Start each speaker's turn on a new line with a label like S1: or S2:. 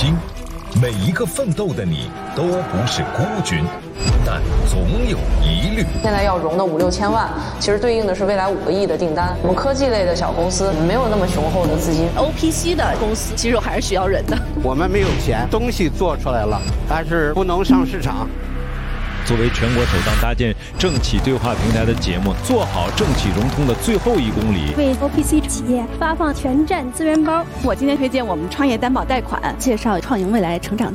S1: 金。每一个奋斗的你都不是孤军，但总有疑虑。
S2: 现在要融的5、6千万，其实对应的是未来5个亿的订单。我们科技类的小公司没有那么雄厚的资金
S3: ，OPC 的公司其实还是需要人的。
S4: 我们没有钱，东西做出来了，但是不能上市场。
S5: 作为全国首档搭建政企对话平台的节目，做好政企融通的最后1公里，
S6: 为 OPC 企业发放全站资源包。
S3: 我今天推荐我们创业担保贷款，
S7: 介绍创盈未来成长